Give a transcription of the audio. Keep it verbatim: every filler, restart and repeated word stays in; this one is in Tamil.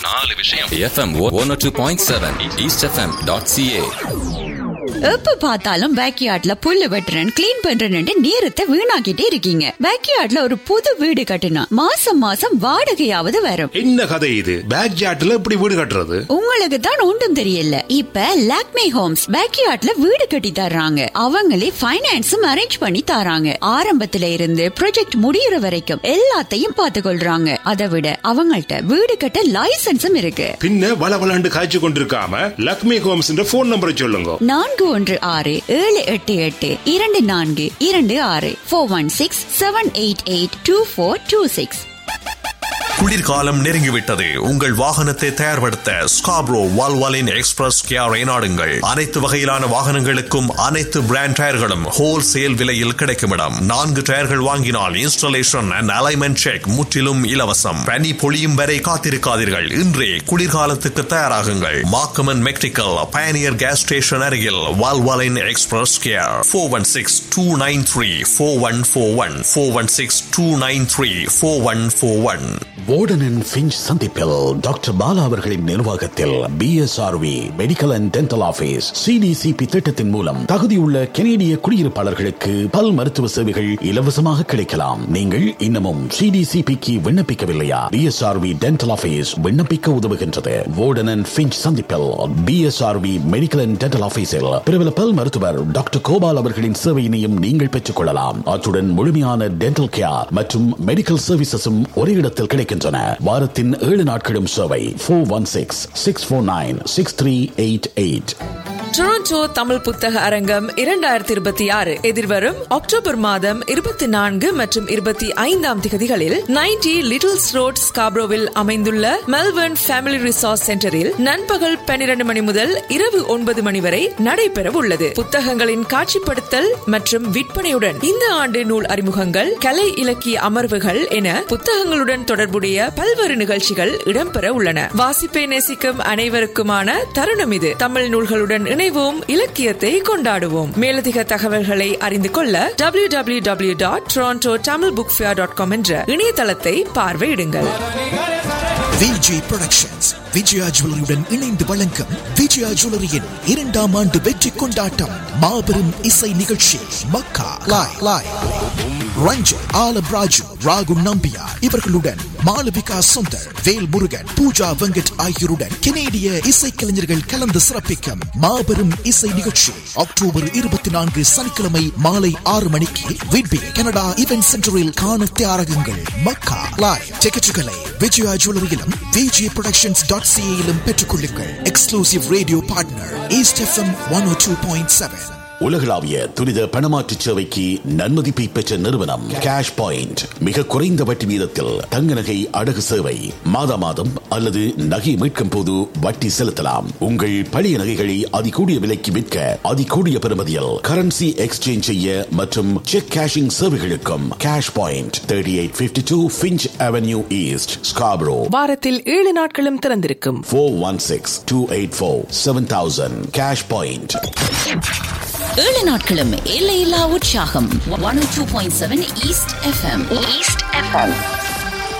நாலு விஷயம் FM one oh two point seven east FM dot CA. எப்ப பார்த்தாலும் பேக்யார்ட்ல புல்லு வெட்டுறேன் கிளீன் பண்றேன்னு நேரத்தை வீணாக்கிட்டே இருக்கீங்க. பேக்யார்ட்ல ஒரு புது வீடு கட்டினா மாசம் மாசம் வாடகையாவது வரும். என்ன கதை இது? பேக்யார்ட்ல எப்படி வீடு கட்டுறது? உங்களுக்கு தான் ஒன்றும் தெரியல. இப்ப லாக்மே ஹோம்ஸ் பேக்யார்ட்ல வீடு கட்டி தர்றாங்க. அவங்களே பைனான்ஸும் அரேஞ்ச் பண்ணி தராங்க. ஆரம்பத்துல இருந்து ப்ராஜெக்ட் முடியற வரைக்கும் எல்லாத்தையும் பார்த்து கொள்றாங்க. அதை விட அவங்கள்ட்ட வீடு கட்ட லைசன்ஸும் இருக்கு. பின்ன வள வளண்டு காய்ச்சி கொண்டிருக்காம லாக்மே ஹோம்ஸ் ஃபோன் நம்பரை சொல்லுங்க. நான்கு ஒன்று ஆறு ஏழு எட்டு எட்டு இரண்டு நான்கு இரண்டு ஆறு four one six seven eight eight two four two six. குளிர்காலம் நெருங்கிவிட்டது. உங்கள் வாகனத்தை தயார்படுத்த ஸ்காப்ரோ வால்வாலின் எக்ஸ்பிரஸ் கேரை நாடுங்கள். அனைத்து வகையிலான வாகனங்களுக்கும் அனைத்து பிராண்ட் டயர்களும் ஹோல்சேல் விலையில் கிடைக்கும் இடம். நான்கு டயர்கள் வாங்கினால் இன்ஸ்டாலேஷன் அண்ட் அலைன்மென்ட் செக் முற்றிலும் இலவசம். பனி பொழியும் வரை காத்திருக்காதீர்கள். இன்றே குளிர்காலத்துக்கு தயாராகுங்கள். Markham and மெக்டிக்கல் pioneer gas station அருகில் Valvoline express care. Four one six two nine three four one four one four one six two nine three four one four one. Warden and Finch சந்திப்பில் டாக்டர் பாலா அவர்களின் நிர்வாகத்தில் B S R we medical and dental office CDCP திட்டத்தின் மூலம் தகுதியுள்ள கனேடிய குடியிருப்பாளர்களுக்கு பல் மருத்துவ சேவைகள் இலவசமாக கிடைக்கலாம். நீங்கள் இன்னமும் சிடிசிபிக்கு விண்ணப்பிக்கவில்லையா? B S R we dental office விண்ணப்பிக்க உதவுகின்றது. வார்டன் அண்ட் ஃபிஞ்ச் சந்திப்பில் B S R we medical and dental ஆபீஸில் பிரபல பல் மருத்துவர் டாக்டர் கோபால் அவர்களின் சேவையினையும் நீங்கள் பெற்றுக் கொள்ளலாம். அத்துடன் முழுமையான டென்டல் கேர் மற்றும் மெடிக்கல் சர்வீசஸும் ஒரே இடத்தில் கிடைக்கின்றன. வாரத்தின் ஏழு நாட்களும் சேவை. Four one six six four nine six three eight eight. Toronto Tamil புத்தக அரங்கம் இரண்டாயிரத்தி இருபத்தி ஆறு எதிர்வரும் அக்டோபர் மாதம் இருபத்தி நான்கு மற்றும் இருபத்தி ஐந்தாம் திகதிகளில் நைன்டி லிட்டில்ஸ் ரோட் ஸ்காப்ரோவில் அமைந்துள்ள மெல்பர்ன் ஃபேமிலி ரிசார்ட் சென்டரில் நண்பகல் பன்னிரண்டு மணி முதல் இரவு ஒன்பது மணி வரை நடைபெற உள்ளது. புத்தகங்களின் காட்சிப்படுத்தல் மற்றும் விற்பனையுடன் இந்த ஆண்டு நூல் அறிமுகங்கள், கலை இலக்கிய அமர்வுகள் என புத்தகங்களுடன் தொடர்புடைய பல்வேறு நிகழ்ச்சிகள் இடம்பெற உள்ளன. வாசிப்பை நேசிக்கும் அனைவருக்குமான தருணம் இது. தமிழ் நூல்களுடன் இணைவோம், இலக்கியத்தை கொண்டாடுவோம். மேலதிக தகவல்களை அறிந்து கொள்ள W W W dot Toronto Tamil book fair dot com என்ற இணையதளத்தை பார்வையிடுங்கள். விஜய் புரொடக்ஷன்ஸ் விஜயா ஜுவல்லரியுடன் இணைந்து வழங்கும் விஜயா ஜுவல்லரியின் இரண்டாம் ஆண்டு வெற்றி கொண்டாட்டம் மாபெரும் இசை நிகழ்ச்சி மக்கா லாய் லாய் ரஞ்சன் ஆலம் ராஜு ராகு நம்பியா இவர்களுடன் மாலவிகா சுந்தர் வேல் முருகன் பூஜா வெங்கட் ஆகியோருடன் கனேடிய இசைக்கலைஞர்கள் கலந்து சிறப்பிக்கும் மாபெரும் இசை நிகழ்ச்சி அக்டோபர் இருபத்தி நான்கு சனிக்கிழமை மாலை ஆறு மணிக்கு விட்பி கனடா இவென்ட் சென்டரில் காண தயாராகுங்கள். மக்கா லாய் டிக்கெட்டுகளை விஜயா ஜுவல்லரியிலும் விஜய் புரொடக்ஷன்ஸ் டாட் சிஏயிலும் பெற்றுக் கொள்ளுங்கள். Exclusive radio partner east FM one ஓ டூ பாயிண்ட் செவன். உலகளாவிய துரித பணமாற்று சேவைக்கு நன்மதிப்பை பெற்ற நிறுவனம் கேஷ் பாயிண்ட். மிக குறைந்த வட்டி வீதத்தில் தங்க நகை அடகு சேவை. மாதா மாதம் அல்லது நகை மீட்கும் போது வட்டி செலுத்தலாம். உங்கள் பழைய நகைகளை அதிகூடிய விலைக்கு விற்க அதிகூடிய பெறுமதியில் கரன்சி எக்ஸ்சேஞ்ச் செய்ய மற்றும் check cashing சேவைகளுக்கும் cash point thirty eight fifty two Finch avenue east Scarborough. வாரத்தில் ஏழு நாட்களும் திறந்திருக்கும். Four one six two eight four seven thousand. Cash point. ஏழு நாட்களும் எல்லையில்லா உற்சாகம். ஒன் ஓ two point seven east FM. East FM.